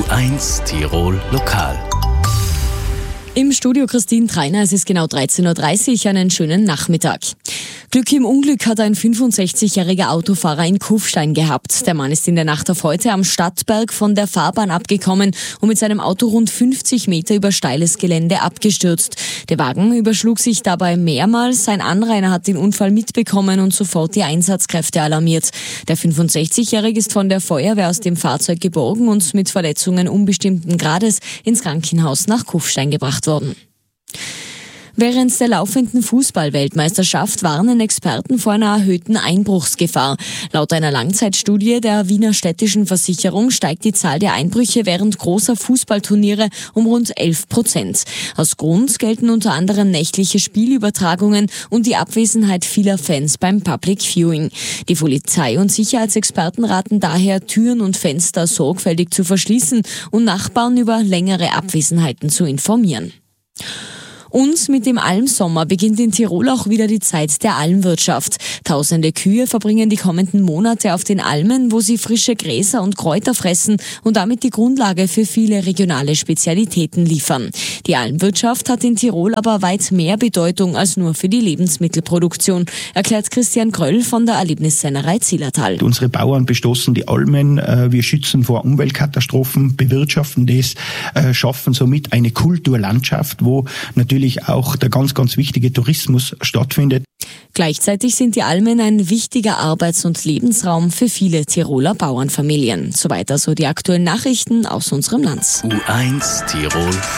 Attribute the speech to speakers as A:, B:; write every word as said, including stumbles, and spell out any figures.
A: eins Tirol Lokal.
B: Im Studio Christine Treiner, es ist genau dreizehn Uhr dreißig, einen schönen Nachmittag. Glück im Unglück hat ein fünfundsechzigjähriger Autofahrer in Kufstein gehabt. Der Mann ist in der Nacht auf heute am Stadtberg von der Fahrbahn abgekommen und mit seinem Auto rund fünfzig Meter über steiles Gelände abgestürzt. Der Wagen überschlug sich dabei mehrmals. Ein Anrainer hat den Unfall mitbekommen und sofort die Einsatzkräfte alarmiert. Der fünfundsechzigjährige ist von der Feuerwehr aus dem Fahrzeug geborgen und mit Verletzungen unbestimmten Grades ins Krankenhaus nach Kufstein gebracht worden. Während der laufenden Fußball-Weltmeisterschaft warnen Experten vor einer erhöhten Einbruchsgefahr. Laut einer Langzeitstudie der Wiener Städtischen Versicherung steigt die Zahl der Einbrüche während großer Fußballturniere um rund elf Prozent. Aus Grund gelten unter anderem nächtliche Spielübertragungen und die Abwesenheit vieler Fans beim Public Viewing. Die Polizei und Sicherheitsexperten raten daher, Türen und Fenster sorgfältig zu verschließen und Nachbarn über längere Abwesenheiten zu informieren. Und mit dem Almsommer beginnt in Tirol auch wieder die Zeit der Almwirtschaft. Tausende Kühe verbringen die kommenden Monate auf den Almen, wo sie frische Gräser und Kräuter fressen und damit die Grundlage für viele regionale Spezialitäten liefern. Die Almwirtschaft hat in Tirol aber weit mehr Bedeutung als nur für die Lebensmittelproduktion, erklärt Christian Kröll von der Erlebnissennerei Zillertal.
C: Unsere Bauern bestoßen die Almen, wir schützen vor Umweltkatastrophen, bewirtschaften das, schaffen somit eine Kulturlandschaft, wo natürlich auch der ganz, ganz wichtige Tourismus stattfindet.
B: Gleichzeitig sind die Almen ein wichtiger Arbeits- und Lebensraum für viele Tiroler Bauernfamilien. Soweit also die aktuellen Nachrichten aus unserem Land.
A: U eins Tirol